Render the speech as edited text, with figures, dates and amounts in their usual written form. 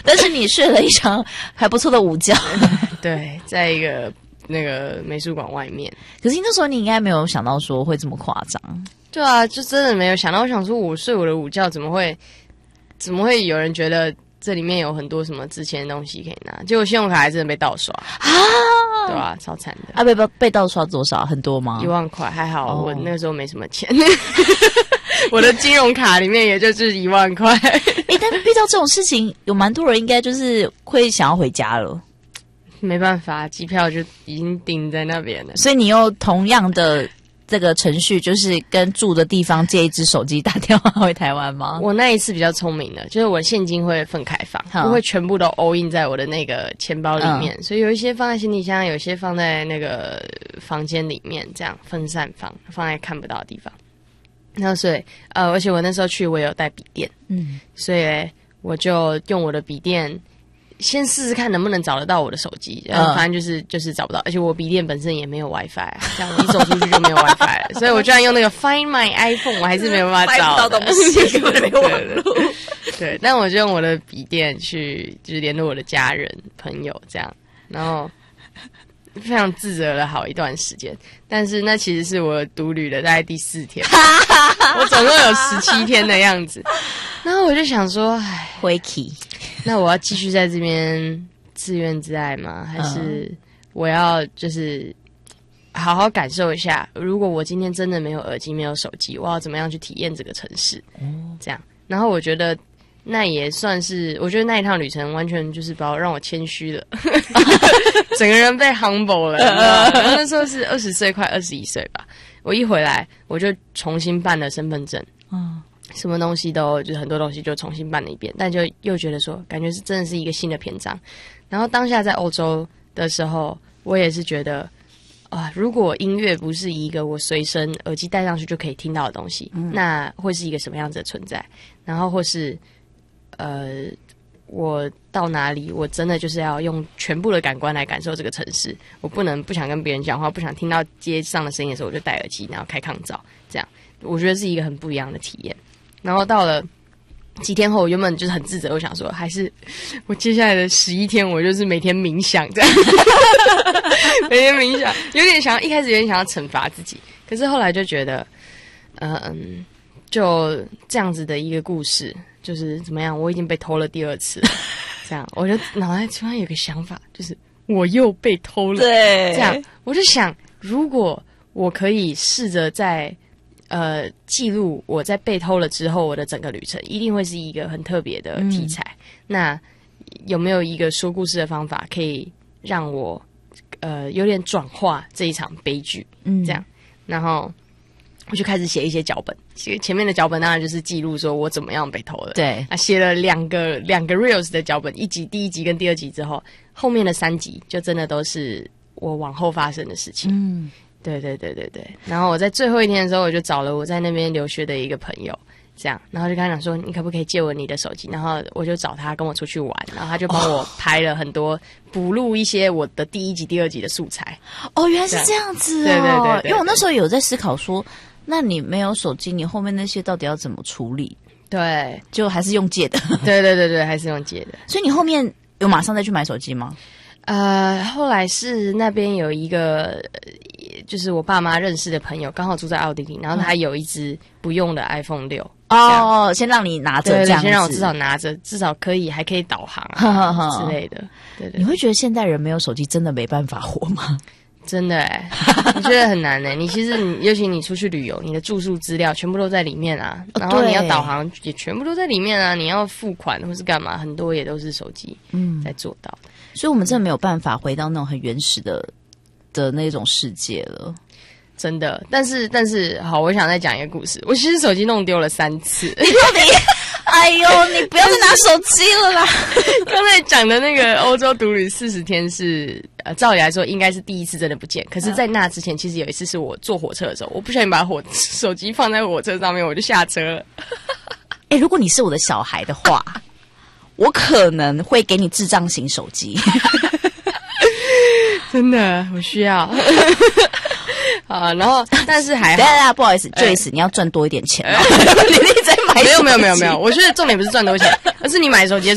但是你睡了一场还不错的午觉。 对，在一个那个美术馆外面。 可是那时候你应该没有想到说会这么夸张。 对啊，就真的没有想到。我想说，我睡我的午觉，怎么会有人觉得这里面有很多什么值钱的东西可以拿？结果信用卡还真的被盗刷啊！对啊，超惨的啊！被盗刷多少？很多吗 ？1万块，还好我那个时候没什么钱。我的金融卡里面也就是1万块。 但遇到这种事情，有蛮多人应该就是会想要回家了。 没办法，机票就已经订在那边了。 所以你用同样的这个程序，就是跟住的地方借一只手机打电话回台湾吗？ 我那一次比较聪明的，就是我现金会分开放，不会全部都 all in 在我的那个钱包里面，所以有一些放在行李箱，有一些放在那个房间里面，这样分散放在看不到的地方。然后所以而且我那时候去我也有带笔电，所以我就用我的笔电先试试看能不能找得到我的手机，反正就是找不到，而且我笔电本身也没有 WiFi， 这样我一走出去就没有 WiFi 了，所以我居然用那个 Find My iPhone， 我还是没有办法找到东西，根本没有网络。 对，但我就用我的笔电去就是联络我的家人朋友这样，然后非常自责了好一段时间，但是那其实是我独旅的大概第4天，我总共有17天的样子，然后我就想说，唉， 回去。 那我要继续在这边自怨自艾吗？还是我要就是好好感受一下，如果我今天真的没有耳机没有手机，我要怎么样去体验这个城市？这样，然后我觉得那也算是，我觉得那一趟旅程完全就是让我谦虚了，整个人被 humble 了。然后那时候是20岁快21岁吧，我一回来我就重新办了身份证。什么东西都就是很多东西就重新办了一遍，但就又觉得说感觉是真的是一个新的篇章。然后当下在欧洲的时候，我也是觉得如果音乐不是一个我随身耳机戴上去就可以听到的东西，那会是一个什么样子的存在？然后或是我到哪里，我真的就是要用全部的感官来感受这个城市。我不想跟别人讲话，不想听到街上的声音的时候，我就戴耳机，然后开抗噪，这样我觉得是一个很不一样的体验。然后到了几天后，我原本就是很自责，我想说还是我接下来的11天，我就是每天冥想这样，每天冥想，一开始有点想要惩罚自己，可是后来就觉得，就这样子的一个故事，就是怎么样，我已经被偷了第2次了，这样我就脑袋突然有个想法，就是我又被偷了， 对， 这样我就想，如果我可以试着在记录我在被偷了之后我的整个旅程，一定会是一个很特别的题材。那有没有一个说故事的方法，可以让我有点转化这一场悲剧？这样，然后我就开始写一些脚本。前面的脚本当然就是记录说我怎么样被偷了。对，写了两个 reels 的脚本，第一集跟第2集之后，后面的3集就真的都是我往后发生的事情。对。然后我在最后一天的时候，我就找了我在那边留学的一个朋友，这样，然后就跟他讲说，你可不可以借我你的手机？然后我就找他跟我出去玩，然后他就帮我拍了很多，补录一些我的第1集、第2集的素材。原来是这样子哦。对，因为我那时候有在思考说，那你没有手机，你后面那些到底要怎么处理？对，就还是用借的。对，还是用借的。所以你后面有马上再去买手机吗？后来是那边有一个就是我爸妈认识的朋友，刚好住在奥地利，然后他有一只不用的 iPhone 6。先让你拿着，这样子，先让我至少拿着，至少还可以导航之类的。对。你会觉得现代人没有手机真的没办法活吗？真的我觉得很难你其实尤其你出去旅游，你的住宿资料全部都在里面啊，然后你要导航也全部都在里面啊，你要付款或是干嘛，很多也都是手机在做到的。所以我们真的没有办法回到那种很原始的那种世界了，真的。但是好，我想再讲一个故事。我其实手机弄丢了3次。你到底哎呦，你不要再拿手机了啦！刚才讲的那个欧洲独旅40天是照理来说应该是第1次真的不见，可是在那之前其实有一次是我坐火车的时候，我不小心把手机放在火车上面，我就下车了。如果你是我的小孩的话，我可能会给你智障型手机。真的，我需要。然后但是还好，不好意思，Joyce，你要赚多一点钱哦。你再买？没有，我觉得重点不是赚多钱，而是你买手机